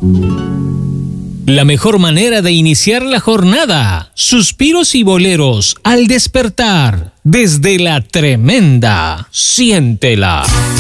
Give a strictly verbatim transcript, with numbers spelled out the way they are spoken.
La mejor manera de iniciar la jornada. Suspiros y boleros al despertar. Desde la tremenda. Siéntela.